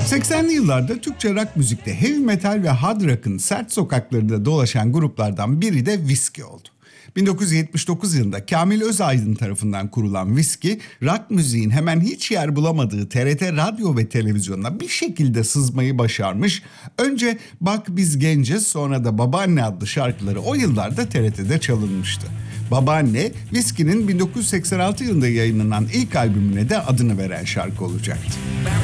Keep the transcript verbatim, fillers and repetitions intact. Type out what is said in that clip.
seksenli yıllarda Türkçe rock müzikte heavy metal ve hard rock'ın sert sokaklarında dolaşan gruplardan biri de Viski oldu. bin dokuz yüz yetmiş dokuz yılında Kamil Özaydın tarafından kurulan Viski, rock müziğin hemen hiç yer bulamadığı T R T radyo ve televizyonuna bir şekilde sızmayı başarmış. Önce Bak Biz Genciz, sonra da Babaanne adlı şarkıları o yıllarda T R T'de çalınmıştı. Babaanne, Viski'nin bin dokuz yüz seksen altı yılında yayınlanan ilk albümüne de adını veren şarkı olacaktı.